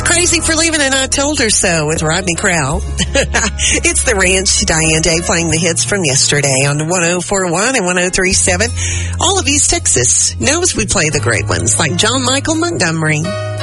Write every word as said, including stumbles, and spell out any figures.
Crazy for Leaving and I Told Her So with Rodney Crowell. It's the Ranch, Diane Day playing the hits from yesterday on one oh four point one and one oh three point seven. All of East Texas knows we play the great ones like John Michael Montgomery.